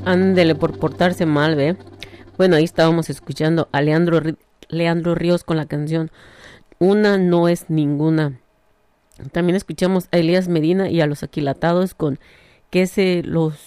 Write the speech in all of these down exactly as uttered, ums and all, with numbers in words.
Ándele por portarse mal, ¿ve? Bueno, ahí estábamos escuchando a Leandro, Leandro Ríos con la canción Una no es ninguna. También escuchamos a Elías Medina y a Los Aquilatados con Que se los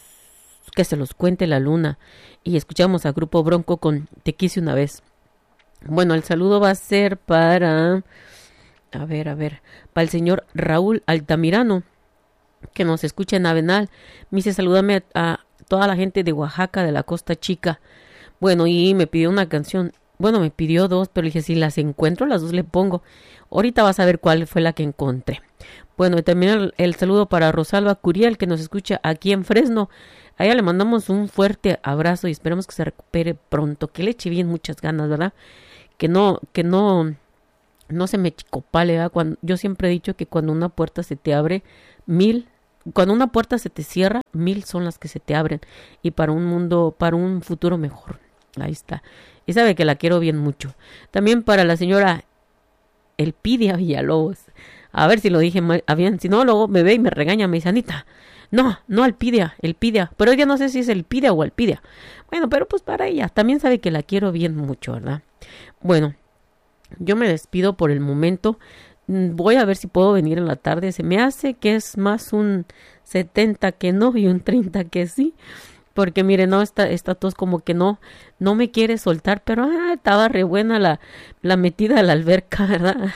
que se los cuente la luna. Y escuchamos a Grupo Bronco con Te quise una vez. Bueno, el saludo va a ser para... A ver, a ver, para el señor Raúl Altamirano, que nos escucha en Avenal. Me dice, salúdame a, a toda la gente de Oaxaca, de la Costa Chica. Bueno, y me pidió una canción. Bueno, me pidió dos, pero dije, si las encuentro, las dos le pongo. Ahorita vas a ver cuál fue la que encontré. Bueno, y también el, el saludo para Rosalba Curiel, que nos escucha aquí en Fresno. A ella le mandamos un fuerte abrazo y esperamos que se recupere pronto, que le eche bien muchas ganas, ¿verdad? Que no, que no... No se me chicopale, ¿verdad? Cuando, yo siempre he dicho que cuando una puerta se te abre, mil, cuando una puerta se te cierra, mil son las que se te abren. Y para un mundo, para un futuro mejor. Ahí está. Y sabe que la quiero bien mucho. También para la señora Elpidia Villalobos. A ver si lo dije mal, bien. Si no, luego me ve y me regaña, me dice, Anita, no, no Elpidia, Elpidia. Pero ella no sé si es Elpidia o Elpidia. Bueno, pero pues para ella. También sabe que la quiero bien mucho, ¿verdad? Bueno. Yo me despido por el momento. Voy a ver si puedo venir en la tarde. Se me hace que es más un setenta que no y un treinta que sí. Porque mire, no, esta, esta tos como que no, no me quiere soltar. Pero ah, estaba re buena la, la metida a la alberca, ¿verdad?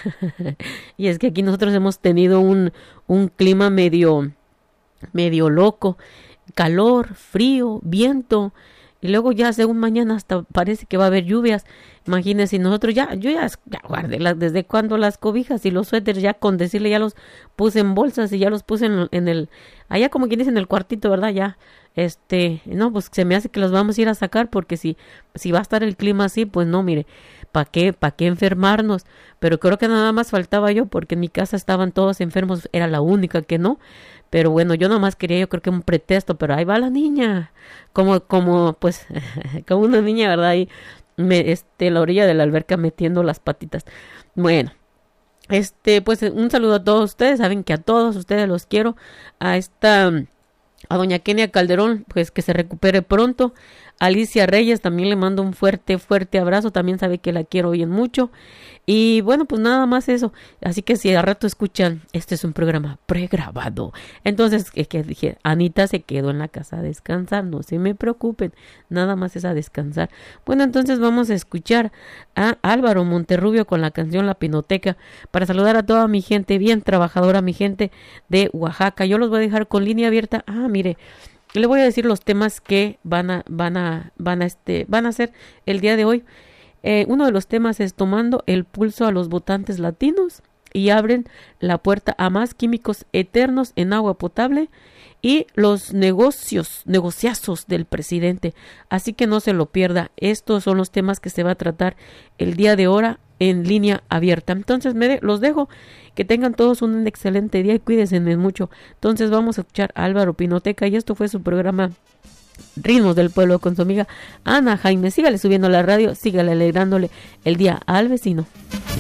Y es que aquí nosotros hemos tenido un, un clima medio, medio loco. Calor, frío, viento. Y luego ya según mañana hasta parece que va a haber lluvias. Imagínense, nosotros ya, yo ya, ya guardé las, desde cuando las cobijas y los suéteres, ya con decirle ya los puse en bolsas y ya los puse en, en el, allá como quien dice en el cuartito, ¿verdad? Ya, este, no, pues se me hace que los vamos a ir a sacar porque si, si va a estar el clima así, pues no, mire, ¿para qué, para qué enfermarnos? Pero creo que nada más faltaba yo porque en mi casa estaban todos enfermos, era la única que no. Pero bueno, yo nomás quería, yo creo que un pretexto, pero ahí va la niña, como, como, pues, como una niña, ¿verdad? Ahí, me, este, la orilla de la alberca metiendo las patitas. Bueno, este, pues, un saludo a todos ustedes, saben que a todos ustedes los quiero, a esta, a doña Kenia Calderón, pues, que se recupere pronto, Alicia Reyes, también le mando un fuerte, fuerte abrazo, también sabe que la quiero bien mucho. Y bueno, pues nada más eso. Así que si a rato escuchan, este es un programa pregrabado. Entonces, es que dije, Anita se quedó en la casa a descansar, no se me preocupen, nada más es a descansar. Bueno, entonces vamos a escuchar a Álvaro Monterrubio con la canción La Pinoteca, para saludar a toda mi gente bien trabajadora, mi gente de Oaxaca. Yo los voy a dejar con línea abierta. Ah, mire, le voy a decir los temas que van a, van a, van a, este, van a hacer el día de hoy. Eh, uno de los temas es tomando el pulso a los votantes latinos y abren la puerta a más químicos eternos en agua potable y los negocios, negociazos del presidente. Así que no se lo pierda. Estos son los temas que se va a tratar el día de ahora en línea abierta. Entonces me de, los dejo. Que tengan todos un excelente día y cuídense mucho. Entonces vamos a escuchar a Álvaro Pinoteca y esto fue su programa Ritmos del Pueblo con su amiga Ana Jaime. Sígale subiendo la radio, sígale alegrándole el día al vecino.